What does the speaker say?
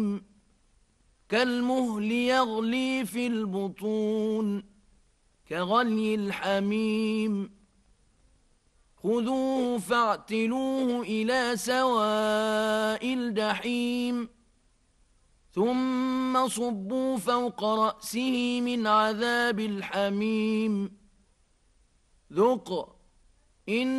كالمهل يغلي في البطون كغلي الحميم خذوه فاعتلوه إلى سواء الجحيم ثم صبوا فوق رأسه من عذاب الحميم ذق إن